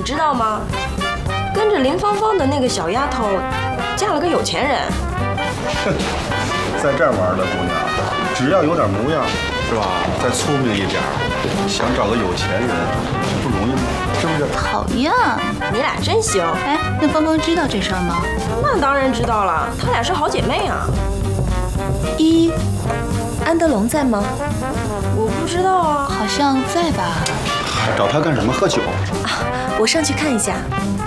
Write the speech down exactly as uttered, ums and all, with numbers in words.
知道吗？跟着林芳芳的那个小丫头，嫁了个有钱人。 哼，在这儿玩的姑娘，只要有点模样，是吧？再聪明一点，想找个有钱人不容易吗？是不是？ 讨厌！ 你俩真行。 哎，那芳芳知道这事儿吗？ 那当然知道了，她俩是好姐妹啊。 依依，安德龙在吗？ 我不知道啊， 好像在吧。 找他干什么？喝酒？ 啊，我上去看一下。